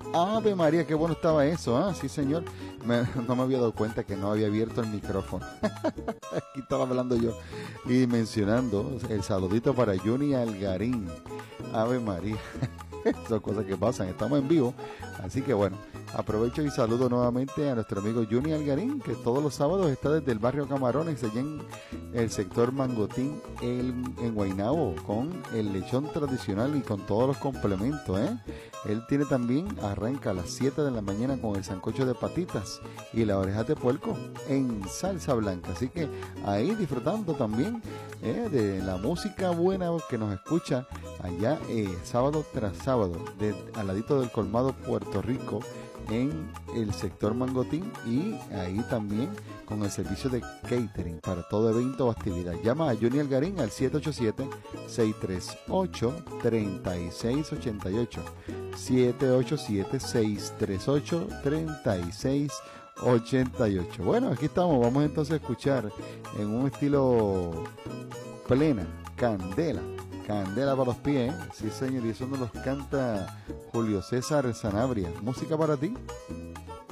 Ave María, qué bueno estaba eso, ¿ah? Sí, señor. No me había dado cuenta que no había abierto el micrófono. Aquí estaba hablando yo y mencionando el saludito para Juni Algarín. Ave María. Son cosas que pasan, estamos en vivo. Así que bueno, aprovecho y saludo nuevamente a nuestro amigo Juni Algarín, que todos los sábados está desde el barrio Camarones, allá en el sector Mangotín, en Guaynabo, con el lechón tradicional y con todos los complementos, ¿eh? Él tiene también, arranca a las 7 de la mañana con el sancocho de patitas y las orejas de puerco en salsa blanca. Así que ahí disfrutando también de la música buena que nos escucha allá sábado tras sábado, al ladito del colmado Puerto Rico, en el sector Mangotín, y ahí también con el servicio de catering para todo evento o actividad. Llama a Juni Algarín al 787-638-3688. 787-638-3688. Bueno, aquí estamos. Vamos entonces a escuchar en un estilo plena, candela. Candela para los pies, ¿eh? Sí, señor, y eso nos los canta Julio César Sanabria. Música para ti.